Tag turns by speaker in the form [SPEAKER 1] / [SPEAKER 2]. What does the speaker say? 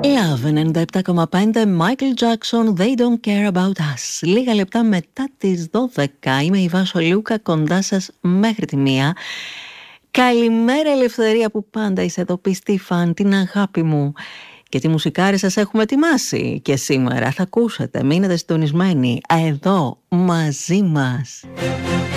[SPEAKER 1] Love 97,5 Michael Jackson, They Don't Care About Us. Λίγα λεπτά μετά τις 12 είμαι η Βάσο Λούκα, κοντά σας μέχρι τη 1. Καλημέρα Ελευθερία, που πάντα είσαι εδώ πιστή φαν, την αγάπη μου. Και τι μουσικάρι σας έχουμε ετοιμάσει και σήμερα θα ακούσετε, μείνετε συντονισμένοι εδώ μαζί μας.